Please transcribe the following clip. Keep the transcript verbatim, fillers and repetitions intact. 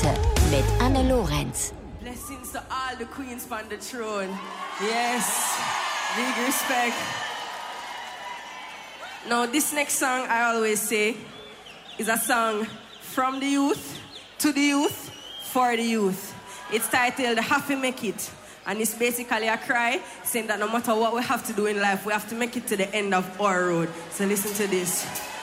met Anne Lorenz. Blessings to all the queens on the throne. Yes, big respect. Now, this next song, I always say, is a song from the youth, to the youth, for the youth. It's titled Have to Make It. And it's basically a cry saying that no matter what we have to do in life, we have to make it to the end of our road. So listen to this.